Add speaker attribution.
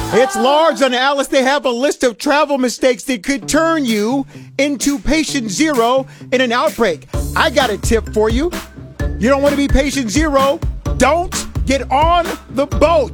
Speaker 1: It's large on Alice. They have a list of travel mistakes that could turn you into patient zero in an outbreak. I got a tip for you. You don't want to be patient zero. Don't get on the boat.